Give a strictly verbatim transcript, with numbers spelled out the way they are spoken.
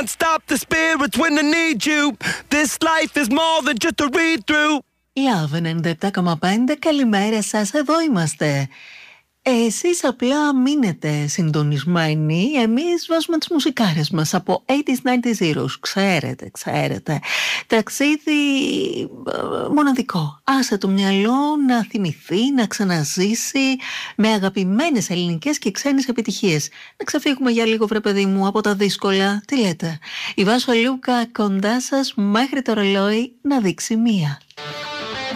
can't stop the spirits when I need you. This life is more than just a read-through. Love ενενήντα επτά κόμμα πέντε, καλημέρα σας, εδώ είμαστε. Εσείς απλά μείνετε συντονισμένοι, εμείς βάζουμε τις μουσικάρες μας από ογδόντα, ενενήντα, ξέρετε, ξέρετε. Ταξίδι μοναδικό, άσε το μυαλό να θυμηθεί, να ξαναζήσει με αγαπημένες ελληνικές και ξένες επιτυχίες. Να ξεφύγουμε για λίγο, βρε παιδί μου, από τα δύσκολα, τι λέτε. Η Βάσο Λούκα κοντά σας μέχρι το ρολόι να δείξει μία.